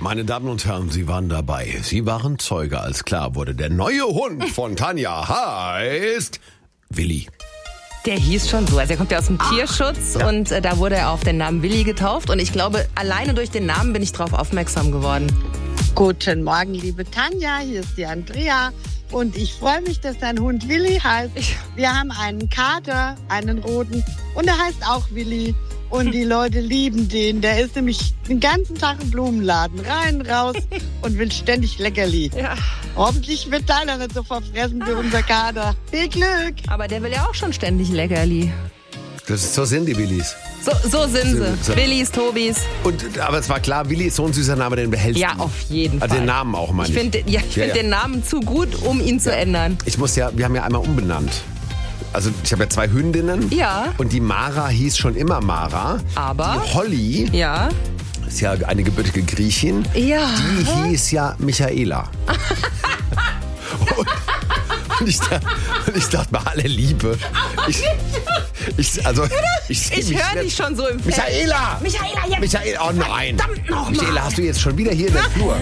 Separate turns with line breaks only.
Meine Damen und Herren, Sie waren dabei. Sie waren Zeuge, als klar wurde, der neue Hund von Tanja heißt Willi.
Der hieß schon so. Also er kommt ja aus dem Tierschutz und da wurde er auf den Namen Willi getauft. Und ich glaube, alleine durch den Namen bin ich drauf aufmerksam geworden.
Guten Morgen, liebe Tanja, hier ist die Andrea. Und ich freue mich, dass dein Hund Willi heißt. Wir haben einen Kater, einen roten, und er heißt auch Willi. Und die Leute lieben den. Der ist nämlich den ganzen Tag im Blumenladen. Rein, raus und will ständig Leckerli.
Ja.
Hoffentlich wird deiner nicht so verfressen wie unser Kater. Viel Glück!
Aber der will ja auch schon ständig Leckerli.
So sind die Willis.
So sind sie.
So.
Willis, Tobis.
Aber es war klar, Willi ist so ein süßer Name, den behältst du.
Ja, auf jeden Fall.
Also den Namen auch mal
Ich finde den Namen zu gut, um ihn zu ändern.
Wir haben ja einmal umbenannt. Also ich habe ja 2 Hündinnen.
Ja.
Und die Mara hieß schon immer Mara.
Aber?
Die Holly ist ja eine gebürtige Griechin.
Ja.
Die hieß ja Michaela. Und ich dachte mal, alle Liebe. Ich
höre dich schon so im Feld.
Michaela!
Michaela, jetzt!
Michaela, oh nein!
Verdammt noch mal.
Michaela, hast du jetzt schon wieder hier in der Flur?